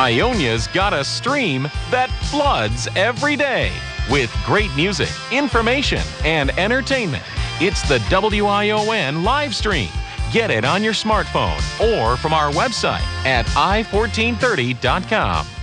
Ionia's got a stream that floods every day with great music, information, and entertainment. It's the WION live stream. Get it on your smartphone or from our website at i1430.com.